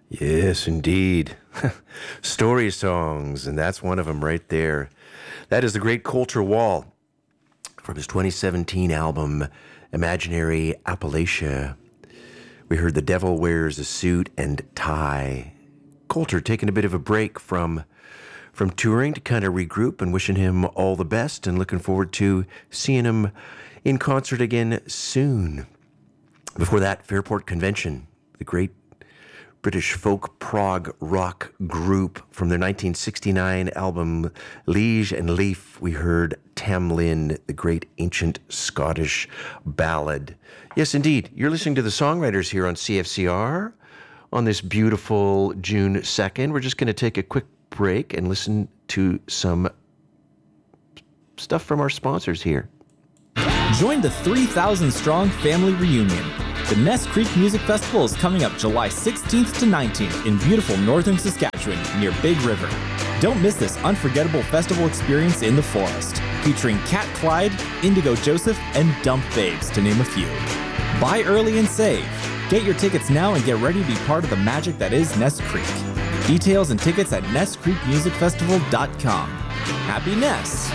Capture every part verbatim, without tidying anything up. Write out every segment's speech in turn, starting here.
Yes, indeed. Story songs, and that's one of them right there. That is the great Colter Wall from his twenty seventeen album, Imaginary Appalachia. We heard The Devil Wears a Suit and Tie. Colter taking a bit of a break from from touring to kind of regroup, and wishing him all the best and looking forward to seeing him in concert again soon. Before that, Fairport Convention, the great British folk prog rock group from their nineteen sixty-nine album Liege and Leaf. We heard Tam Lin, the great ancient Scottish ballad. Yes, indeed. You're listening to the Songwriters here on C F C R on this beautiful June second. We're just going to take a quick break and listen to some stuff from our sponsors here. Join the three thousand strong family reunion. The Ness Creek Music Festival is coming up July sixteenth to nineteenth in beautiful northern Saskatchewan near Big River. Don't miss this unforgettable festival experience in the forest, featuring Cat Clyde, Indigo Joseph, and Dump Babes, to name a few. Buy early and save. Get your tickets now and get ready to be part of the magic that is Ness Creek. Details and tickets at ness creek music festival dot com. Happy Ness!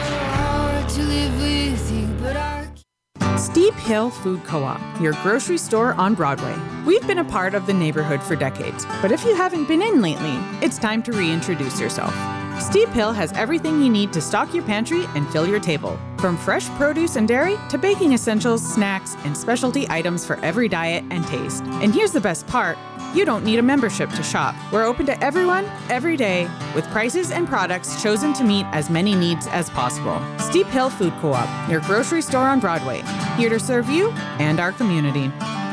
Steep Hill Food Co-op, your grocery store on Broadway. We've been a part of the neighborhood for decades, but if you haven't been in lately, it's time to reintroduce yourself. Steep Hill has everything you need to stock your pantry and fill your table, from fresh produce and dairy to baking essentials, snacks, and specialty items for every diet and taste. And here's the best part. You don't need a membership to shop. We're open to everyone, every day, with prices and products chosen to meet as many needs as possible. Steep Hill Food Co-op, your grocery store on Broadway, here to serve you and our community.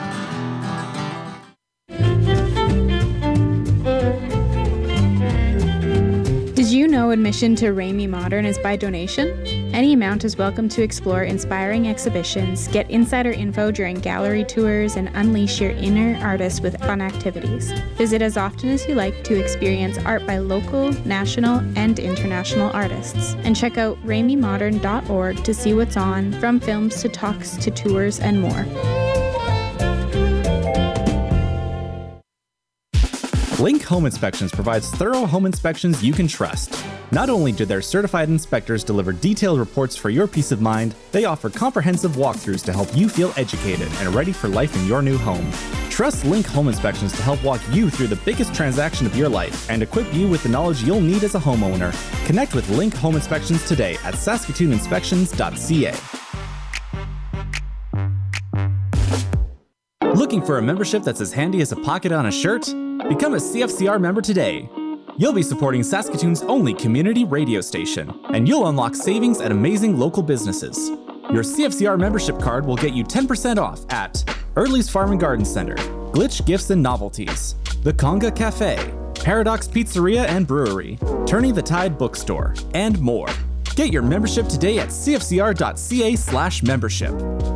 Did you know admission to Ramey Modern is by donation? Any amount is welcome to explore inspiring exhibitions, get insider info during gallery tours, and unleash your inner artist with fun activities. Visit as often as you like to experience art by local, national, and international artists. And check out ramey modern dot org to see what's on, from films to talks to tours and more. Link Home Inspections provides thorough home inspections you can trust. Not only do their certified inspectors deliver detailed reports for your peace of mind, they offer comprehensive walkthroughs to help you feel educated and ready for life in your new home. Trust Link Home Inspections to help walk you through the biggest transaction of your life and equip you with the knowledge you'll need as a homeowner. Connect with Link Home Inspections today at saskatoon inspections dot c a. Looking for a membership that's as handy as a pocket on a shirt? Become a C F C R member today. You'll be supporting Saskatoon's only community radio station, and you'll unlock savings at amazing local businesses. Your C F C R membership card will get you ten percent off at Early's Farm and Garden Center, Glitch Gifts and Novelties, The Conga Cafe, Paradox Pizzeria and Brewery, Turning the Tide Bookstore, and more. Get your membership today at c f c r dot c a slash membership.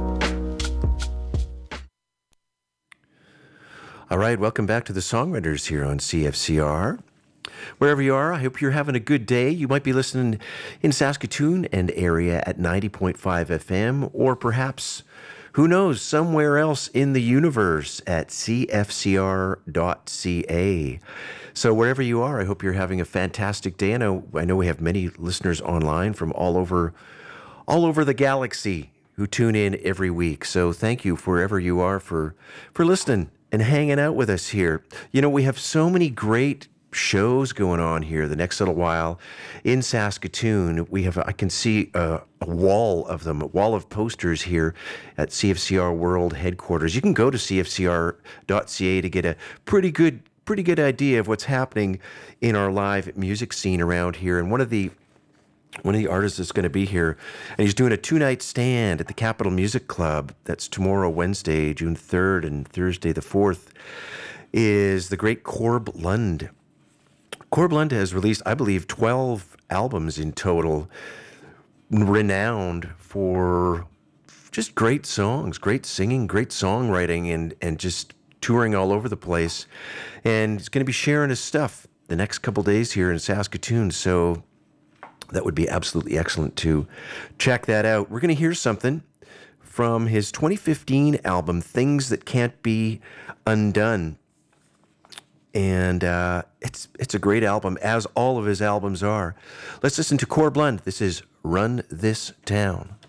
All right, welcome back to the Songwriters here on C F C R. Wherever you are, I hope you're having a good day. You might be listening in Saskatoon and area at ninety point five F M, or perhaps, who knows, somewhere else in the universe at c f c r dot c a. So wherever you are, I hope you're having a fantastic day. I know, I know we have many listeners online from all over, all over the galaxy who tune in every week. So thank you, wherever you are, for, for listening and hanging out with us here. You know, we have so many great shows going on here the next little while in Saskatoon. We have, I can see a, a wall of them, a wall of posters here at C F C R World Headquarters. You can go to c f c r dot c a to get a pretty good, pretty good idea of what's happening in our live music scene around here. And one of the One of the artists that's going to be here, and he's doing a two-night stand at the Capital Music Club. That's tomorrow, Wednesday, June third, and Thursday, the fourth, is the great Corb Lund. Corb Lund has released, I believe, twelve albums in total, renowned for just great songs, great singing, great songwriting, and, and just touring all over the place. And he's going to be sharing his stuff the next couple days here in Saskatoon, so that would be absolutely excellent to check that out. We're going to hear something from his twenty fifteen album, Things That Can't Be Undone. And uh, it's it's a great album, as all of his albums are. Let's listen to Core Blund. This is Run This Town.